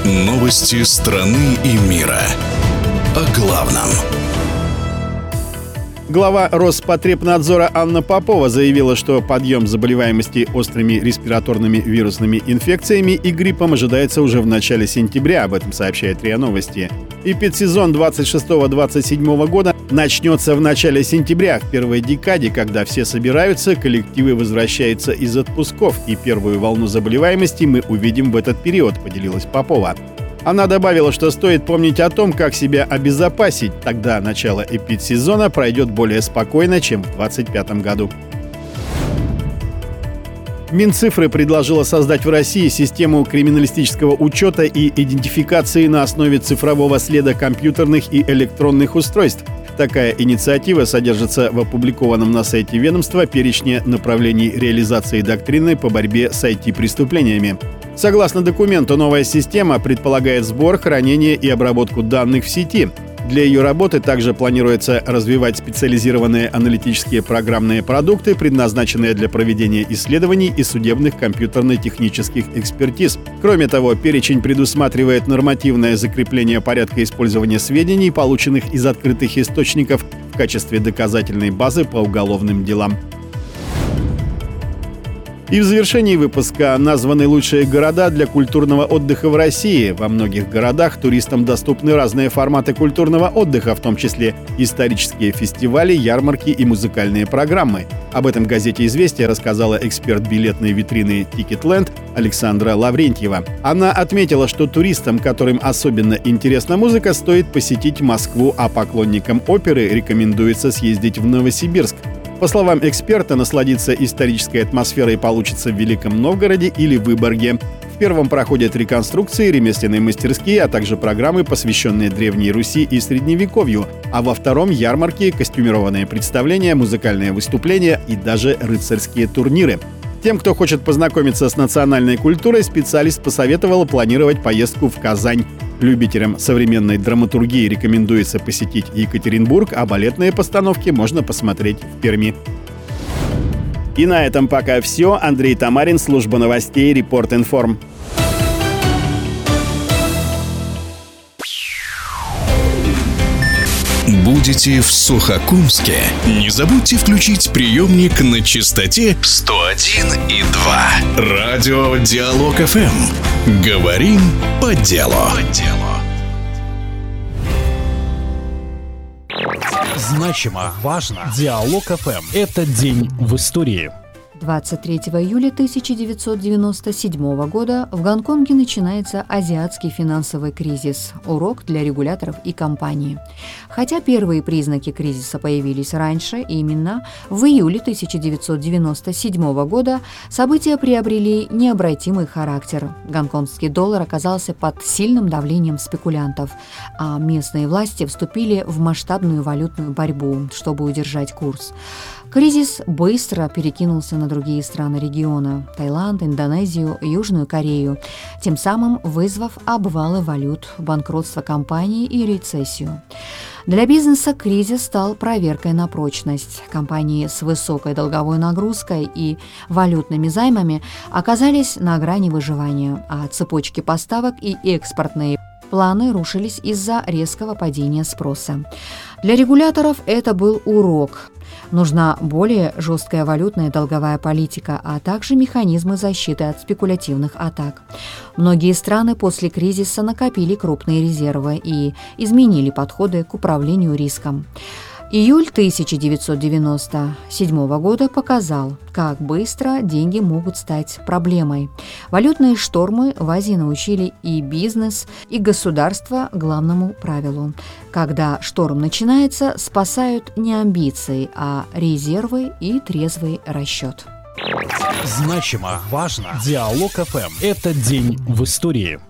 Новости страны и мира. О главном. Глава Роспотребнадзора Анна Попова заявила, что подъем заболеваемости острыми респираторными вирусными инфекциями и гриппом ожидается уже в начале сентября. Об этом сообщает РИА Новости. Эпидсезон 26-27 года начнется в начале сентября, в первой декаде, когда все собираются, коллективы возвращаются из отпусков, и первую волну заболеваемости мы увидим в этот период, поделилась Попова. Она добавила, что стоит помнить о том, как себя обезопасить. Тогда начало эпидсезона пройдет более спокойно, чем в 2025 году. Минцифры предложила создать в России систему криминалистического учета и идентификации на основе цифрового следа компьютерных и электронных устройств. Такая инициатива содержится в опубликованном на сайте ведомства перечне направлений реализации доктрины по борьбе с IT-преступлениями. Согласно документу, новая система предполагает сбор, хранение и обработку данных в сети. Для ее работы также планируется развивать специализированные аналитические программные продукты, предназначенные для проведения исследований и судебных компьютерно-технических экспертиз. Кроме того, перечень предусматривает нормативное закрепление порядка использования сведений, полученных из открытых источников, в качестве доказательной базы по уголовным делам. И в завершении выпуска названы лучшие города для культурного отдыха в России. Во многих городах туристам доступны разные форматы культурного отдыха, в том числе исторические фестивали, ярмарки и музыкальные программы. Об этом газете «Известия» рассказала эксперт билетной витрины «Тикетленд» Александра Лаврентьева. Она отметила, что туристам, которым особенно интересна музыка, стоит посетить Москву, а поклонникам оперы рекомендуется съездить в Новосибирск. По словам эксперта, насладиться исторической атмосферой получится в Великом Новгороде или Выборге. В первом проходят реконструкции, ремесленные мастерские, а также программы, посвященные Древней Руси и Средневековью, а во втором — ярмарки, костюмированные представления, музыкальные выступления и даже рыцарские турниры. Тем, кто хочет познакомиться с национальной культурой, специалист посоветовал планировать поездку в Казань. Любителям современной драматургии рекомендуется посетить Екатеринбург, а балетные постановки можно посмотреть в Перми. И на этом пока все. Андрей Тамарин, служба новостей Репорт-Информ. Будете в Сухокумске? Не забудьте включить приемник на частоте 101,2. Радио Диалог ФМ. Говорим по делу. Значимо, важно. Диалог ФМ. Это день в истории. 23 июля 1997 года в Гонконге начинается азиатский финансовый кризис. Урок для регуляторов и компаний. Хотя первые признаки кризиса появились раньше, именно в июле 1997 года события приобрели необратимый характер. Гонконгский доллар оказался под сильным давлением спекулянтов, а местные власти вступили в масштабную валютную борьбу, чтобы удержать курс. Кризис быстро перекинулся на другие страны региона – Таиланд, Индонезию, Южную Корею, тем самым вызвав обвалы валют, банкротство компаний и рецессию. Для бизнеса кризис стал проверкой на прочность. Компании с высокой долговой нагрузкой и валютными займами оказались на грани выживания, а цепочки поставок и экспортные планы рушились из-за резкого падения спроса. Для регуляторов это был урок. Нужна более жесткая валютная и долговая политика, а также механизмы защиты от спекулятивных атак. Многие страны после кризиса накопили крупные резервы и изменили подходы к управлению риском. Июль 1997 года показал, как быстро деньги могут стать проблемой. Валютные штормы в Азии научили и бизнес, и государство главному правилу. Когда шторм начинается, спасают не амбиции, а резервы и трезвый расчет. Значимо, важно. Диалог ФМ. Это день в истории.